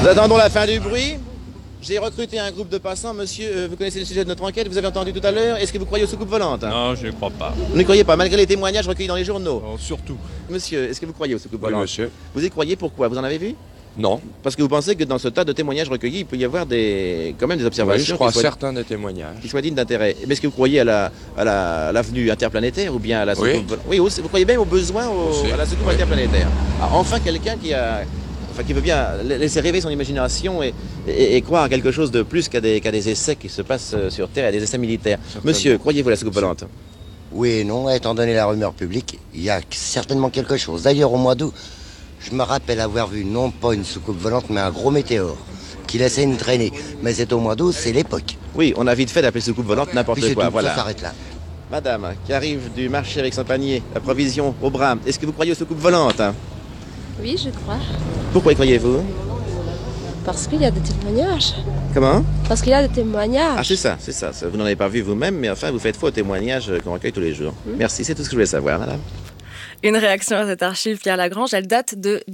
Nous attendons la fin du bruit. J'ai recruté un groupe de passants. Monsieur, vous connaissez le sujet de notre enquête, vous avez entendu tout à l'heure. Est-ce que vous croyez aux soucoupes volantes? Non, je ne crois pas. Vous ne croyez pas, malgré les témoignages recueillis dans les journaux? Non, surtout. Monsieur, est-ce que vous croyez aux soucoupes Oui, volantes? monsieur. Vous y croyez, pourquoi? Vous en avez vu? Non. Parce que vous pensez que dans ce tas de témoignages recueillis, il peut y avoir quand même des Oui, observations je crois qui soient, certains des témoignages. qui soient dignes d'intérêt. Mais est-ce que vous croyez à l'avenue interplanétaire ou bien à la soucoupe Oui. volante? Oui, vous croyez bien aux besoins Aussi. à la soucoupe Oui. interplanétaire. Ah, enfin, quelqu'un qui veut bien laisser rêver son imagination et croire à quelque chose de plus qu'à des essais qui se passent sur Terre, à des essais militaires. Certainement. Monsieur, croyez-vous à la soucoupe volante? Oui et non, étant donné la rumeur publique, il y a certainement quelque chose. D'ailleurs, au mois d'août, je me rappelle avoir vu non pas une soucoupe volante, mais un gros météore qui laissait une traînée. Mais c'est au mois d'août, c'est l'époque. Oui, on a vite fait d'appeler soucoupe volante n'importe Puis c'est quoi. tout, Voilà. ça s'arrête là. Madame, qui arrive du marché avec son panier, la provision au bras, est-ce que vous croyez aux soucoupes volantes? Oui, je crois. Pourquoi y croyez-vous? Parce qu'il y a des témoignages. Comment? Parce qu'il y a des témoignages. Ah, c'est ça. Vous n'en avez pas vu vous-même, mais enfin, vous faites foi aux témoignages qu'on recueille tous les jours. Merci, c'est tout ce que je voulais savoir, madame. Une réaction à cette archive, Pierre Lagrange, elle date de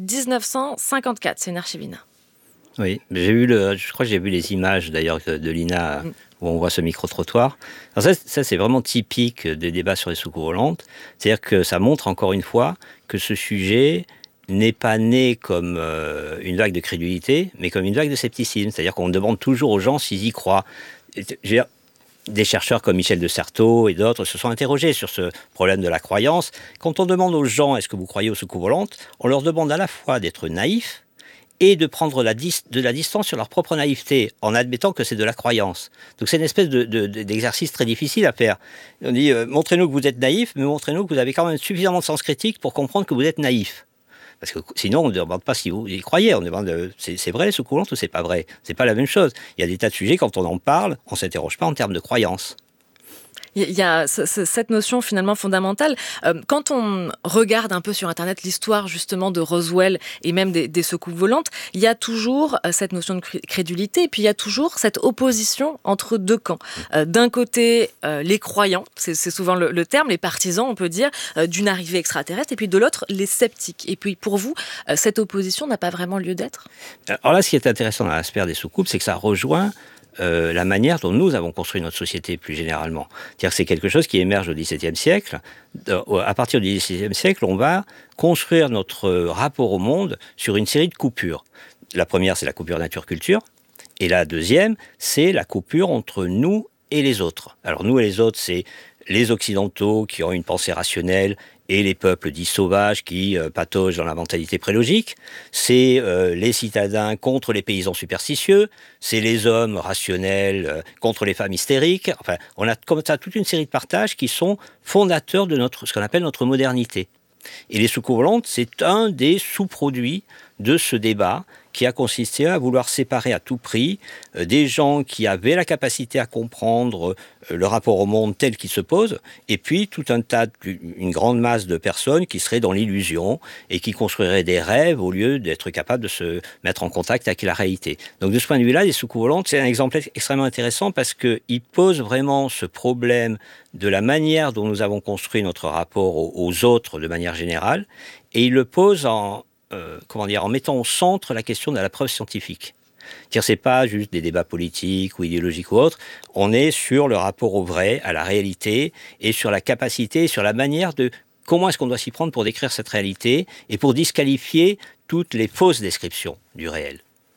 1954. C'est une archivine. Oui, je crois que j'ai vu les images d'ailleurs de l'INA où on voit ce micro-trottoir. Alors ça, c'est vraiment typique des débats sur les soucoupes volantes. C'est-à-dire que ça montre encore une fois que ce sujet n'est pas né comme une vague de crédulité, mais comme une vague de scepticisme. C'est-à-dire qu'on demande toujours aux gens s'ils y croient. Je veux dire, des chercheurs comme Michel de Certeau et d'autres se sont interrogés sur ce problème de la croyance. Quand on demande aux gens « est-ce que vous croyez aux soucoupes volantes ?», on leur demande à la fois d'être naïfs et de prendre de la distance sur leur propre naïveté, en admettant que c'est de la croyance. Donc c'est une espèce d'exercice très difficile à faire. On dit montrez-nous que vous êtes naïf, mais montrez-nous que vous avez quand même suffisamment de sens critique pour comprendre que vous êtes naïf. Parce que sinon, on ne demande pas si vous y croyez. On demande c'est vrai les soucoupes volantes ou c'est pas vrai. C'est pas la même chose. Il y a des tas de sujets, quand on en parle, on ne s'interroge pas en termes de croyance. Il y a cette notion finalement fondamentale. Quand on regarde un peu sur Internet l'histoire justement de Roswell et même des soucoupes volantes, il y a toujours cette notion de crédulité et puis il y a toujours cette opposition entre deux camps. D'un côté, les croyants, c'est souvent le terme, les partisans, on peut dire, d'une arrivée extraterrestre, et puis de l'autre, les sceptiques. Et puis pour vous, cette opposition n'a pas vraiment lieu d'être? Alors là, ce qui est intéressant dans l'aspect des soucoupes, c'est que ça rejoint la manière dont nous avons construit notre société plus généralement. C'est-à-dire que c'est quelque chose qui émerge au XVIIe siècle. À partir du XVIIe siècle, on va construire notre rapport au monde sur une série de coupures. La première, c'est la coupure nature-culture. Et la deuxième, c'est la coupure entre nous et les autres. Alors nous et les autres, c'est les Occidentaux qui ont une pensée rationnelle et les peuples dits sauvages qui pataugent dans la mentalité prélogique. C'est les citadins contre les paysans superstitieux. C'est les hommes rationnels contre les femmes hystériques. Enfin, on a comme ça toute une série de partages qui sont fondateurs de ce qu'on appelle notre modernité. Et les soucoupes volantes, c'est un des sous-produits de ce débat qui a consisté à vouloir séparer à tout prix des gens qui avaient la capacité à comprendre le rapport au monde tel qu'il se pose, et puis tout un tas, une grande masse de personnes qui seraient dans l'illusion et qui construiraient des rêves au lieu d'être capables de se mettre en contact avec la réalité. Donc de ce point de vue-là, les soucoupes volantes, c'est un exemple extrêmement intéressant parce qu'il pose vraiment ce problème de la manière dont nous avons construit notre rapport aux autres de manière générale, et il le pose en mettant au centre la question de la preuve scientifique. C'est-à-dire, c'est pas juste des débats politiques ou idéologiques ou autres. On est sur le rapport au vrai, à la réalité, et sur la capacité, sur la manière de comment est-ce qu'on doit s'y prendre pour décrire cette réalité et pour disqualifier toutes les fausses descriptions du réel.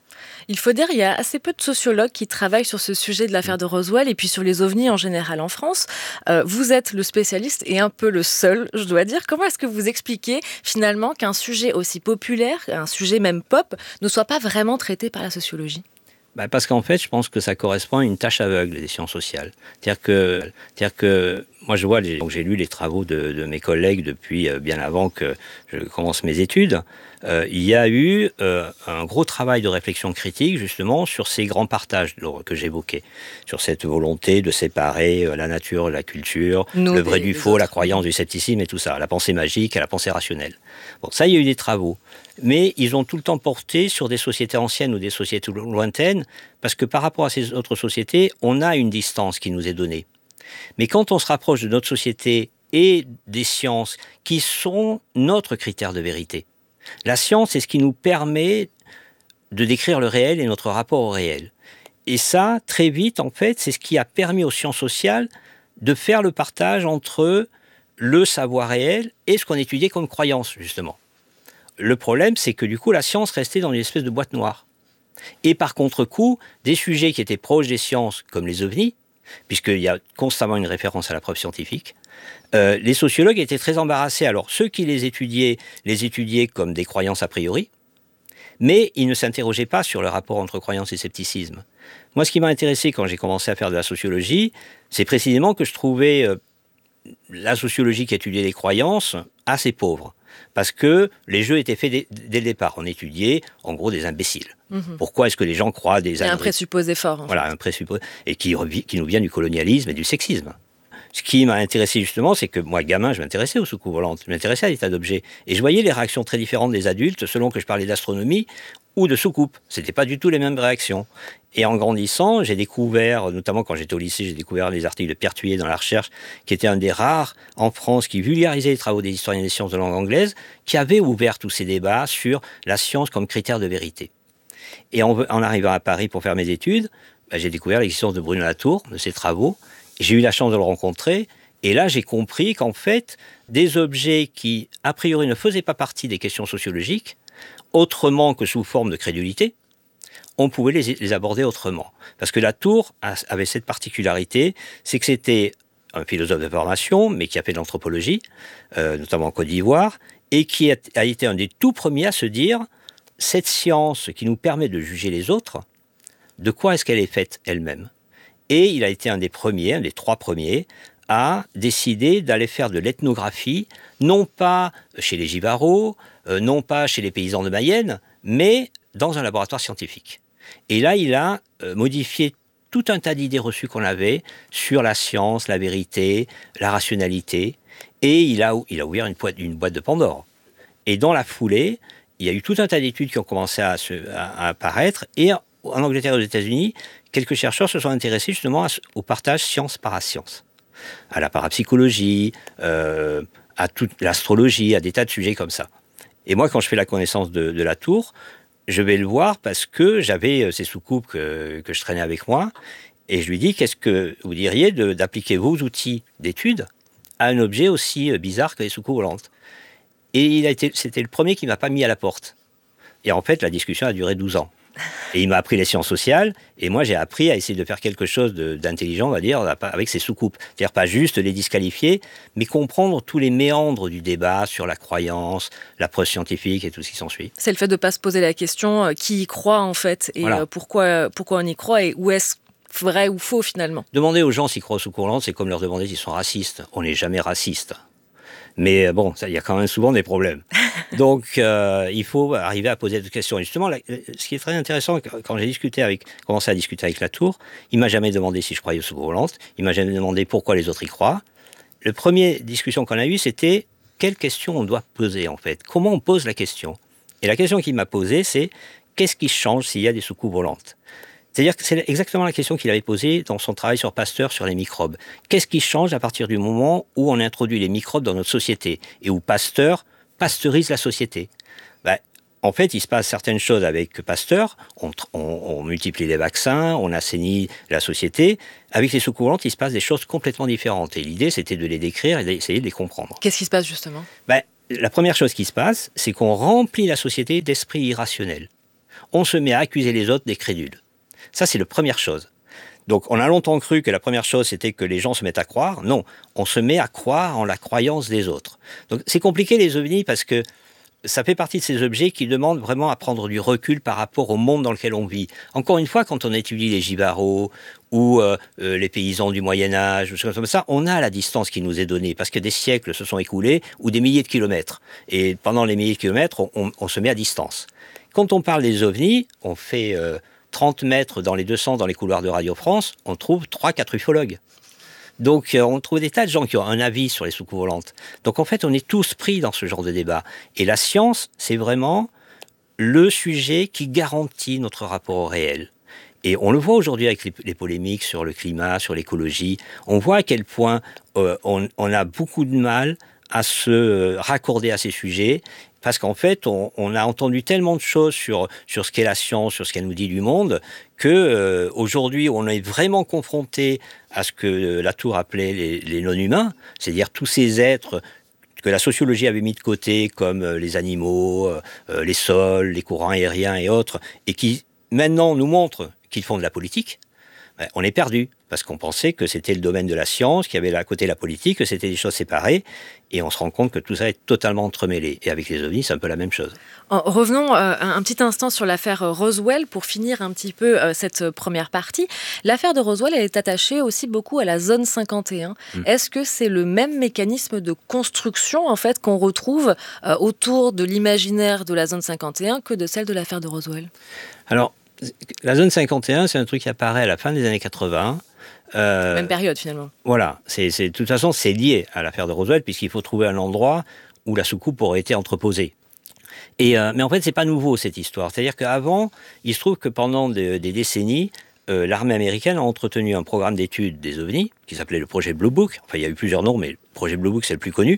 Il faut dire qu'il y a assez peu de sociologues qui travaillent sur ce sujet de l'affaire de Roswell et puis sur les ovnis en général en France. Vous êtes le spécialiste et un peu le seul, je dois dire. Comment est-ce que vous expliquez finalement qu'un sujet aussi populaire, un sujet même pop, ne soit pas vraiment traité par la sociologie ? Parce qu'en fait, je pense que ça correspond à une tâche aveugle des sciences sociales. C'est-à-dire que moi, je vois, donc j'ai lu les travaux de mes collègues depuis bien avant que je commence mes études. Il y a eu un gros travail de réflexion critique, justement, sur ces grands partages que j'évoquais, sur cette volonté de séparer la nature et la culture, le vrai du faux, la croyance du scepticisme et tout ça, la pensée magique et la pensée rationnelle. Bon, ça, il y a eu des travaux. Mais ils ont tout le temps porté sur des sociétés anciennes ou des sociétés lointaines, parce que par rapport à ces autres sociétés, on a une distance qui nous est donnée. Mais quand on se rapproche de notre société et des sciences qui sont notre critère de vérité, la science, c'est ce qui nous permet de décrire le réel et notre rapport au réel. Et ça, très vite, en fait, c'est ce qui a permis aux sciences sociales de faire le partage entre le savoir réel et ce qu'on étudiait comme croyance, justement. Le problème, c'est que du coup, la science restait dans une espèce de boîte noire. Et par contre-coup, des sujets qui étaient proches des sciences, comme les ovnis, puisqu'il y a constamment une référence à la preuve scientifique, les sociologues étaient très embarrassés. Alors, ceux qui les étudiaient comme des croyances a priori, mais ils ne s'interrogeaient pas sur le rapport entre croyance et scepticisme. Moi, ce qui m'a intéressé quand j'ai commencé à faire de la sociologie, c'est précisément que je trouvais la sociologie qui étudiait les croyances assez pauvre. Parce que les jeux étaient faits dès le départ. On étudiait, en gros, des imbéciles. Pourquoi est-ce que les gens croient des... Il y a un présupposé fort. Voilà, un présupposé. Et qui nous vient du colonialisme et du sexisme. Ce qui m'a intéressé justement, c'est que moi, gamin, je m'intéressais aux soucoupes volantes, je m'intéressais à l'état d'objet. Et je voyais les réactions très différentes des adultes selon que je parlais d'astronomie ou de soucoupes. C'était pas du tout les mêmes réactions. Et en grandissant, j'ai découvert, notamment quand j'étais au lycée, j'ai découvert les articles de Pierre Thuillier dans La Recherche, qui était un des rares en France qui vulgarisait les travaux des historiens des sciences de langue anglaise, qui avait ouvert tous ces débats sur la science comme critère de vérité. Et en arrivant à Paris pour faire mes études, j'ai découvert l'existence de Bruno Latour, de ses travaux. J'ai eu la chance de le rencontrer, et là j'ai compris qu'en fait, des objets qui, a priori, ne faisaient pas partie des questions sociologiques, autrement que sous forme de crédulité, on pouvait les aborder autrement. Parce que Latour avait cette particularité, c'est que c'était un philosophe de formation, mais qui a fait de l'anthropologie, notamment en Côte d'Ivoire, et qui a été un des tout premiers à se dire, cette science qui nous permet de juger les autres, de quoi est-ce qu'elle est faite elle-même ? Et il a été un des trois premiers, à décider d'aller faire de l'ethnographie, non pas chez les Givarots, non pas chez les paysans de Mayenne, mais dans un laboratoire scientifique. Et là, il a modifié tout un tas d'idées reçues qu'on avait sur la science, la vérité, la rationalité, et il a ouvert une boîte de Pandore. Et dans la foulée, il y a eu tout un tas d'études qui ont commencé à apparaître, et en Angleterre et aux États-Unis, quelques chercheurs se sont intéressés justement au partage science-parascience, à la parapsychologie, à toute l'astrologie, à des tas de sujets comme ça. Et moi, quand je fais la connaissance de Latour, je vais le voir parce que j'avais ces soucoupes que je traînais avec moi, et je lui dis, qu'est-ce que vous diriez d'appliquer vos outils d'étude à un objet aussi bizarre que les soucoupes volantes ? Et c'était le premier qui ne m'a pas mis à la porte. Et en fait, la discussion a duré 12 ans. Et il m'a appris les sciences sociales, et moi j'ai appris à essayer de faire quelque chose d'intelligent, on va dire, avec ces soucoupes. C'est-à-dire pas juste les disqualifier, mais comprendre tous les méandres du débat sur la croyance, la preuve scientifique et tout ce qui s'ensuit. C'est le fait de ne pas se poser la question qui y croit en fait, et voilà. Pourquoi on y croit, et où est-ce vrai ou faux finalement. Demander aux gens s'ils croient aux soucoupes volantes, c'est comme leur demander s'ils sont racistes. On n'est jamais raciste. Mais bon, il y a quand même souvent des problèmes. Donc, il faut arriver à poser des questions. Et justement, ce qui est très intéressant, quand j'ai commencé à discuter avec Latour, il m'a jamais demandé si je croyais aux soucoupes volantes. Il m'a jamais demandé pourquoi les autres y croient. La première discussion qu'on a eue, c'était quelle question on doit poser, en fait. Comment on pose la question ? Et la question qu'il m'a posée, c'est qu'est-ce qui change s'il y a des soucoupes volantes ? C'est-à-dire que c'est exactement la question qu'il avait posée dans son travail sur Pasteur, sur les microbes. Qu'est-ce qui change à partir du moment où on introduit les microbes dans notre société et où Pasteur pasteurise la société ? En fait, il se passe certaines choses avec Pasteur. On multiplie les vaccins, on assainit la société. Avec les soucoupes volantes, il se passe des choses complètement différentes. Et l'idée, c'était de les décrire et d'essayer de les comprendre. Qu'est-ce qui se passe justement ? La première chose qui se passe, c'est qu'on remplit la société d'esprits irrationnels. On se met à accuser les autres des crédules. Ça, c'est la première chose. Donc, on a longtemps cru que la première chose, c'était que les gens se mettent à croire. Non, on se met à croire en la croyance des autres. Donc, c'est compliqué, les ovnis, parce que ça fait partie de ces objets qui demandent vraiment à prendre du recul par rapport au monde dans lequel on vit. Encore une fois, quand on étudie les Givarots ou les paysans du Moyen-Âge, ou choses comme ça, on a la distance qui nous est donnée, parce que des siècles se sont écoulés, ou des milliers de kilomètres. Et pendant les milliers de kilomètres, on se met à distance. Quand on parle des ovnis, on fait 30 mètres dans les 200 dans les couloirs de Radio France, on trouve 3-4 ufologues. Donc on trouve des tas de gens qui ont un avis sur les soucoupes volantes. Donc en fait, on est tous pris dans ce genre de débat. Et la science, c'est vraiment le sujet qui garantit notre rapport au réel. Et on le voit aujourd'hui avec les polémiques sur le climat, sur l'écologie. On voit à quel point on a beaucoup de mal à se raccorder à ces sujets, parce qu'en fait, on a entendu tellement de choses sur ce qu'est la science, sur ce qu'elle nous dit du monde, que aujourd'hui, on est vraiment confronté à ce que Latour appelait les non-humains, c'est-à-dire tous ces êtres que la sociologie avait mis de côté, comme les animaux, les sols, les courants aériens et autres, et qui maintenant nous montrent qu'ils font de la politique. On est perdu, parce qu'on pensait que c'était le domaine de la science, qu'il y avait à côté la politique, que c'était des choses séparées, et on se rend compte que tout ça est totalement entremêlé. Et avec les ovnis, c'est un peu la même chose. Revenons un petit instant sur l'affaire Roswell pour finir un petit peu cette première partie. L'affaire de Roswell, elle est attachée aussi beaucoup à la zone 51. Est-ce que c'est le même mécanisme de construction en fait qu'on retrouve autour de l'imaginaire de la zone 51 que de celle de l'affaire de Roswell? Alors, la zone 51, c'est un truc qui apparaît à la fin des années 80. Même période finalement. Voilà, de toute façon, c'est lié à l'affaire de Roswell, puisqu'il faut trouver un endroit où la soucoupe aurait été entreposée. Mais en fait, c'est pas nouveau cette histoire. C'est-à-dire qu'avant, il se trouve que pendant des décennies, l'armée américaine a entretenu un programme d'études des ovnis qui s'appelait le projet Blue Book. Enfin, il y a eu plusieurs noms, mais le projet Blue Book, c'est le plus connu.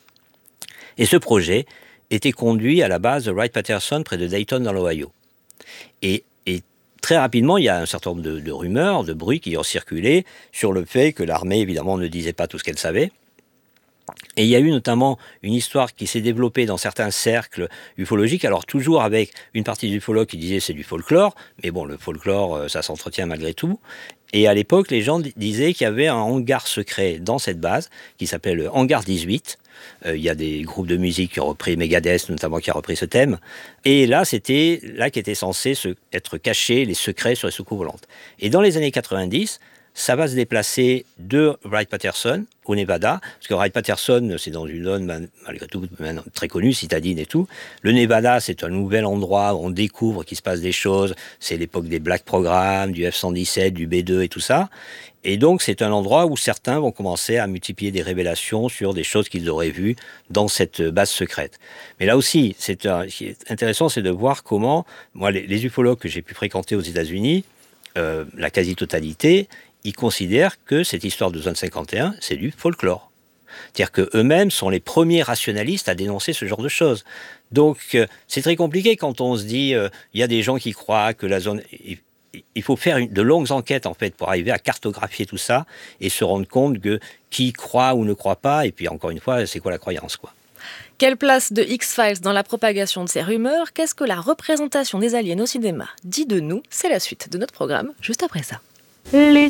Et ce projet était conduit à la base de Wright-Patterson, près de Dayton, dans l'Ohio. Et très rapidement, il y a un certain nombre de rumeurs, de bruits qui ont circulé sur le fait que l'armée, évidemment, ne disait pas tout ce qu'elle savait. Et il y a eu notamment une histoire qui s'est développée dans certains cercles ufologiques, alors toujours avec une partie des ufologues qui disaient c'est du folklore, mais bon, le folklore, ça s'entretient malgré tout. Et à l'époque, les gens disaient qu'il y avait un hangar secret dans cette base, qui s'appelle le Hangar 18. Il y a des groupes de musique qui ont repris, Megadeth notamment, qui a repris ce thème. Et là, c'était là qu'étaient censés être cachés les secrets sur les soucoupes volantes. Et dans les années 90, ça va se déplacer de Wright-Patterson au Nevada, parce que Wright-Patterson, c'est dans une zone, malgré tout, très connue, citadine et tout. Le Nevada, c'est un nouvel endroit où on découvre qu'il se passe des choses. C'est l'époque des Black Programs, du F-117, du B-2 et tout ça. Et donc, c'est un endroit où certains vont commencer à multiplier des révélations sur des choses qu'ils auraient vues dans cette base secrète. Mais là aussi, ce qui est intéressant, c'est de voir comment, moi, les ufologues que j'ai pu fréquenter aux États-Unis, la quasi-totalité, ils considèrent que cette histoire de zone 51, c'est du folklore. C'est-à-dire qu'eux-mêmes sont les premiers rationalistes à dénoncer ce genre de choses. Donc, c'est très compliqué quand on se dit, il y a des gens qui croient que la zone... Il faut faire de longues enquêtes, en fait, pour arriver à cartographier tout ça et se rendre compte que qui croit ou ne croit pas, et puis encore une fois, c'est quoi la croyance, quoi. Quelle place de X-Files dans la propagation de ces rumeurs? Qu'est-ce que la représentation des aliens au cinéma dit de nous? C'est la suite de notre programme, juste après ça. Les